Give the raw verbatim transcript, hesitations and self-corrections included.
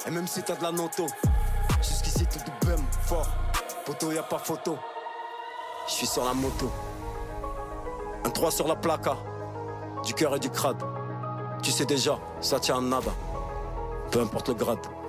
Et même si t'as de la noto, jusqu'ici tout du bum, fort. Poto y'a pas photo. J'suis sur la moto. Un trois sur la placa. Du cœur et du crade. Tu sais déjà, ça tient à nada. Peu importe le grade.